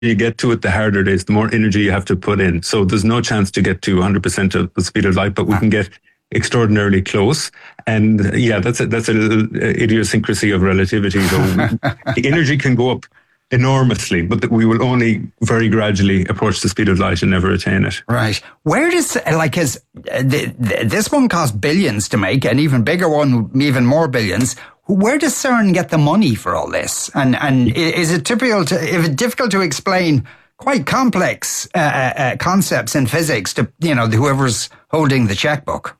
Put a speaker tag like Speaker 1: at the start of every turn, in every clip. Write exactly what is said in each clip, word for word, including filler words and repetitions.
Speaker 1: you get to it, the harder it is, the more energy you have to put in. So there's no chance to get to one hundred percent of the speed of light, but we can get extraordinarily close. And yeah, that's a, that's a little idiosyncrasy of relativity. So the energy can go up enormously, but we will only very gradually approach the speed of light and never attain it.
Speaker 2: Right. Where does, like, is uh, the, the, this one cost billions to make, an even bigger one, even more billions. Where does CERN get the money for all this? And and is it typical to, if it's difficult to explain quite complex uh, uh, concepts in physics to, you know, whoever's holding the checkbook?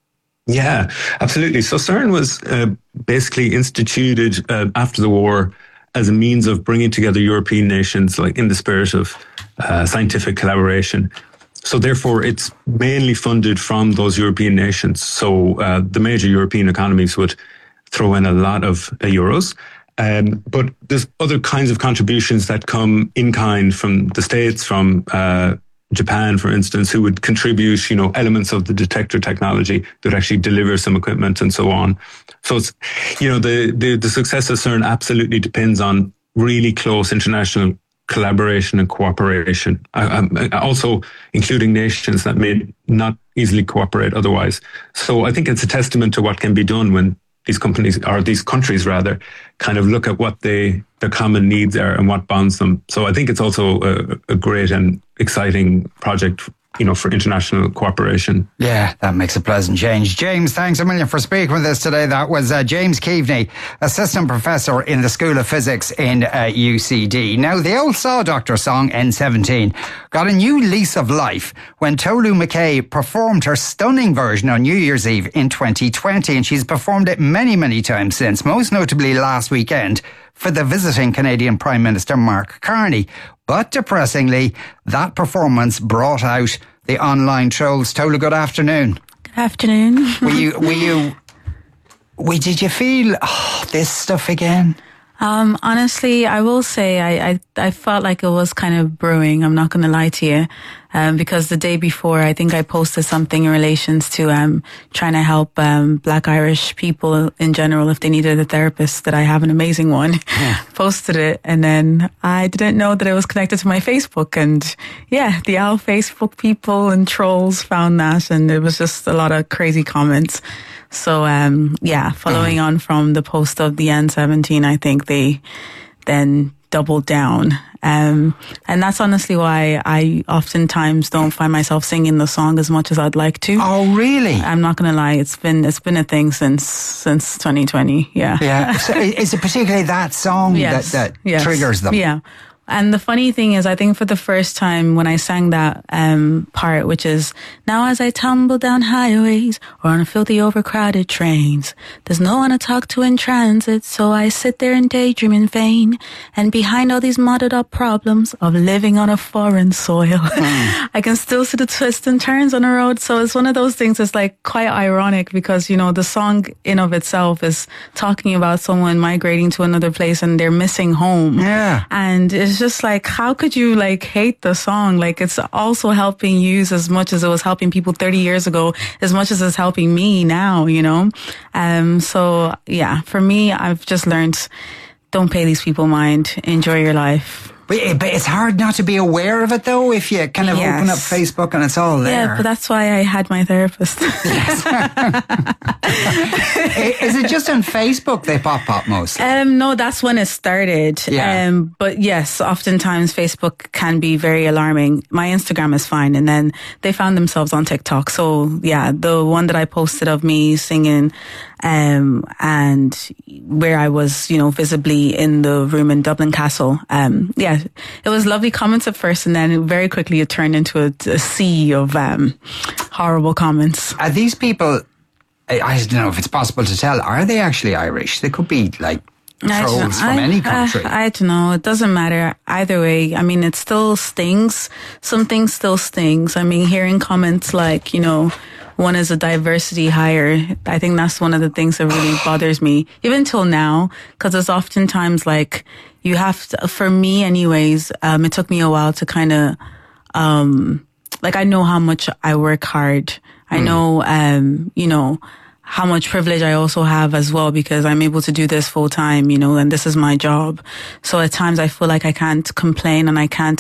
Speaker 1: Yeah, absolutely. So CERN was uh, basically instituted uh, after the war as a means of bringing together European nations, like in the spirit of uh, scientific collaboration. So therefore, it's mainly funded from those European nations. So uh, the major European economies would throw in a lot of uh, euros. Um, but there's other kinds of contributions that come in kind from the States, from uh, Japan, for instance, who would contribute, you know, elements of the detector technology that would actually deliver some equipment and so on. So it's, you know, the, the, the success of CERN absolutely depends on really close international collaboration and cooperation, uh, um, also including nations that may not easily cooperate otherwise. So I think it's a testament to what can be done when these companies, or these countries rather, kind of look at what they, their common needs are and what bonds them. So I think it's also a, a great and exciting project, you know, for international cooperation.
Speaker 2: Yeah, that makes a pleasant change. James, thanks a million for speaking with us today. That was uh, James Keaveney, Assistant Professor in the School of Physics in uh, U C D. Now, the old Saw Doctor song, N seventeen, got a new lease of life when Tolu McKay performed her stunning version on New Year's Eve in twenty twenty, and she's performed it many, many times since, most notably last weekend for the visiting Canadian Prime Minister Mark Carney. But depressingly, that performance brought out the online trolls. Tolu, good afternoon.
Speaker 3: Good afternoon.
Speaker 2: Were you, were you, were, did you feel, oh, this stuff again?
Speaker 3: Um, honestly, I will say I, I, I felt like it was kind of brewing. I'm not going to lie to you. Um, because the day before, I think I posted something in relations to, um, trying to help, um, Black Irish people in general if they needed a therapist, that I have an amazing one. Yeah. Posted it, and then I didn't know that it was connected to my Facebook, and yeah, the Al Facebook people and trolls found that, and it was just a lot of crazy comments. So, um, yeah, following mm. on from the post of the N seventeen, I think they then doubled down. Um, and that's honestly why I oftentimes don't find myself singing the song as much as I'd like to.
Speaker 2: Oh, really?
Speaker 3: I'm not gonna lie, it's been, it's been a thing since, since twenty twenty. Yeah.
Speaker 2: Yeah. So is it particularly that song yes. that, that
Speaker 3: yes.
Speaker 2: triggers them?
Speaker 3: Yeah. And the funny thing is, I think for the first time when I sang that um part, which is, now as I tumble down highways or on filthy overcrowded trains, there's no one to talk to in transit, so I sit there and daydream in vain. And behind all these muddled up problems of living on a foreign soil, mm. I can still see the twists and turns on the road. So it's one of those things that's like quite ironic, because, you know, the song in of itself is talking about someone migrating to another place and they're missing home.
Speaker 2: Yeah.
Speaker 3: And it's just like, how could you like hate the song? Like, it's also helping youth as much as it was helping people thirty years ago, as much as it's helping me now, you know? Um, so yeah, for me, I've just learned, don't pay these people mind, enjoy your life.
Speaker 2: But, but it's hard not to be aware of it, though, if you kind of yes. open up Facebook and it's all there.
Speaker 3: Yeah, but that's why I had my therapist.
Speaker 2: Yes. Is it just on Facebook they pop up mostly?
Speaker 3: Um, no, that's when it started.
Speaker 2: Yeah.
Speaker 3: Um, but yes, oftentimes Facebook can be very alarming. My Instagram is fine, and then they found themselves on TikTok. So yeah, the one that I posted of me singing, um, and where I was, you know, visibly in the room in Dublin Castle. Um, yeah. It was lovely comments at first, and then very quickly it turned into a, a sea of um, horrible comments.
Speaker 2: Are these people, I, I don't know if it's possible to tell, are they actually Irish? They could be like trolls from
Speaker 3: I,
Speaker 2: any country.
Speaker 3: I, I don't know. It doesn't matter either way. I mean, it still stings. Something still stings. I mean, hearing comments like, you know, one is a diversity hire. I think that's one of the things that really bothers me, even till now, because it's oftentimes like, you have to, for me anyways, um, it took me a while to kind of, um, like, I know how much I work hard. I mm. know, um, you know, how much privilege I also have as well, because I'm able to do this full time, you know, and this is my job. So at times I feel like I can't complain and I can't